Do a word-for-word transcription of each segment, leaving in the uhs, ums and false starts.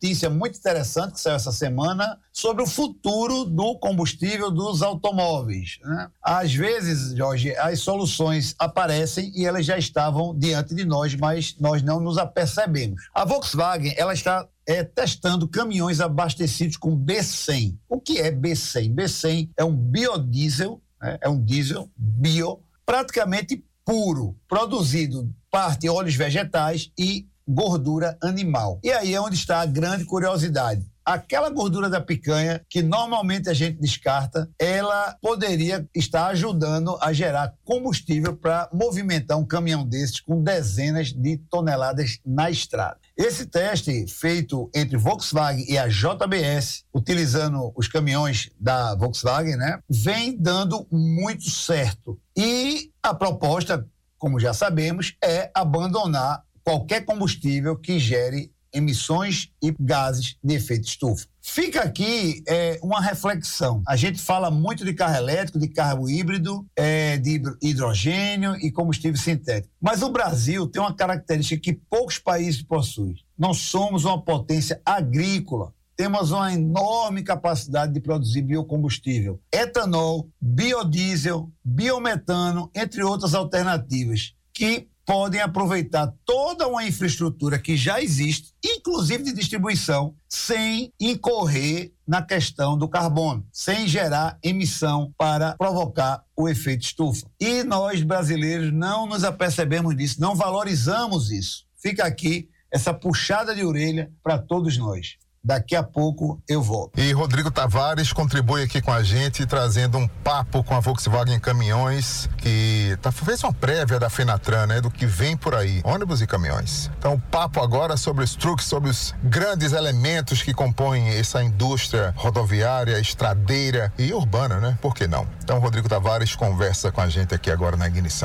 notícia muito interessante que saiu essa semana sobre o futuro do combustível dos automóveis, né? Às vezes, Jorge, as soluções aparecem e elas já estavam diante de nós, mas nós não nos apercebemos. A Volkswagen, ela está é, testando caminhões abastecidos com B cem. O que é B cem? B cem é um biodiesel, né? É um diesel bio, praticamente puro, produzido parte óleos vegetais e gordura animal. E aí é onde está a grande curiosidade. Aquela gordura da picanha que normalmente a gente descarta, ela poderia estar ajudando a gerar combustível para movimentar um caminhão desses com dezenas de toneladas na estrada. Esse teste feito entre Volkswagen e a J B S, utilizando os caminhões da Volkswagen, né, vem dando muito certo. E a proposta, como já sabemos, é abandonar qualquer combustível que gere emissões e gases de efeito estufa. Fica aqui é, uma reflexão. A gente fala muito de carro elétrico, de carro híbrido, é, de hidrogênio e combustível sintético. Mas o Brasil tem uma característica que poucos países possuem. Nós somos uma potência agrícola. Temos uma enorme capacidade de produzir biocombustível, etanol, biodiesel, biometano, entre outras alternativas, que podem aproveitar toda uma infraestrutura que já existe, inclusive de distribuição, sem incorrer na questão do carbono, sem gerar emissão para provocar o efeito estufa. E nós, brasileiros, não nos apercebemos disso, não valorizamos isso. Fica aqui essa puxada de orelha para todos nós. Daqui a pouco eu volto. E Rodrigo Tavares contribui aqui com a gente, trazendo um papo com a Volkswagen Caminhões, que tá, fez uma prévia da Fenatran, né, do que vem por aí, ônibus e caminhões. Então, papo agora sobre os truques, sobre os grandes elementos que compõem essa indústria rodoviária, estradeira e urbana, né? Por que não? Então, Rodrigo Tavares conversa com a gente aqui agora na Ignição.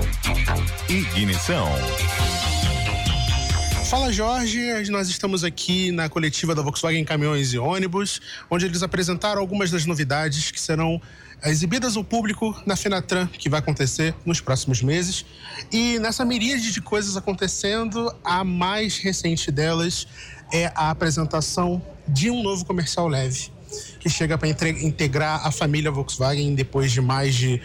Ignição. Fala, Jorge, nós estamos aqui na coletiva da Volkswagen Caminhões e Ônibus, onde eles apresentaram algumas das novidades que serão exibidas ao público na Fenatran, que vai acontecer nos próximos meses. E nessa miríade de coisas acontecendo, a mais recente delas é a apresentação de um novo comercial leve, que chega para integrar a família Volkswagen depois de mais de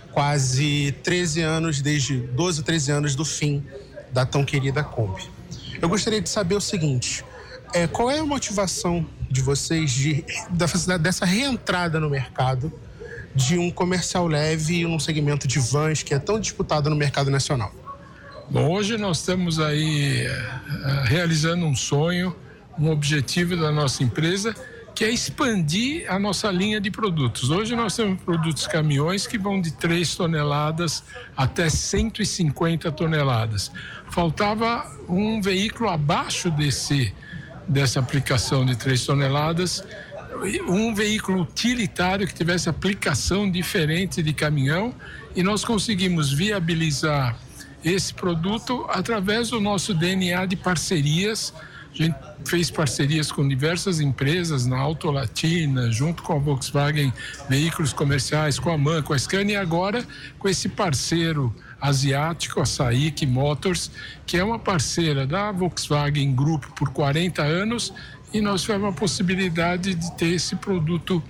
quase treze anos, desde doze, treze anos do fim da tão querida Kombi. Eu gostaria de saber o seguinte, é, qual é a motivação de vocês de, dessa reentrada no mercado de um comercial leve num segmento de vans que é tão disputado no mercado nacional? Bom, hoje nós estamos aí uh, realizando um sonho, um objetivo da nossa empresa, que é expandir a nossa linha de produtos. Hoje nós temos produtos caminhões que vão de três toneladas até cento e cinquenta toneladas. Faltava um veículo abaixo desse, dessa aplicação de três toneladas, um veículo utilitário que tivesse aplicação diferente de caminhão, e nós conseguimos viabilizar esse produto através do nosso D N A de parcerias. A gente fez parcerias com diversas empresas na Auto Latina, junto com a Volkswagen Veículos Comerciais, com a MAN, com a Scania, e agora com esse parceiro asiático, a SAIC Motors, que é uma parceira da Volkswagen Group por quarenta anos, e nós tivemos a possibilidade de ter esse produto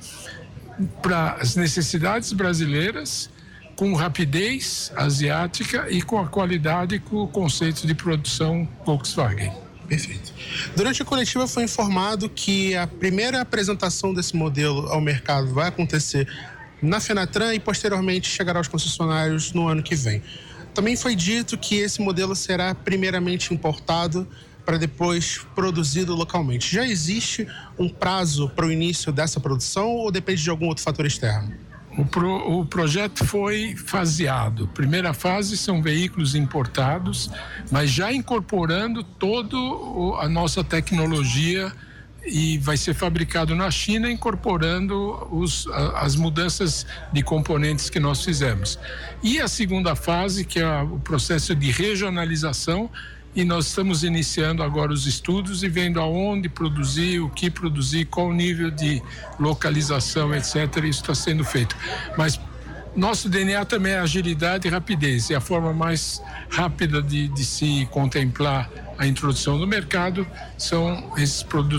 para as necessidades brasileiras, com rapidez asiática e com a qualidade, com o conceito de produção Volkswagen. Perfeito. Durante a coletiva foi informado que a primeira apresentação desse modelo ao mercado vai acontecer na Fenatran e posteriormente chegará aos concessionários no ano que vem. Também foi dito que esse modelo será primeiramente importado para depois produzido localmente. Já existe um prazo para o início dessa produção ou depende de algum outro fator externo? O, pro, o projeto foi faseado. Primeira fase são veículos importados, mas já incorporando toda a nossa tecnologia, e vai ser fabricado na China, incorporando os, as mudanças de componentes que nós fizemos. E a segunda fase, que é o processo de regionalização, e nós estamos iniciando agora os estudos e vendo aonde produzir, o que produzir, qual o nível de localização, etcétera. Isso está sendo feito. Mas nosso D N A também é agilidade e rapidez. E a forma mais rápida de, de se contemplar a introdução no mercado são esses produtos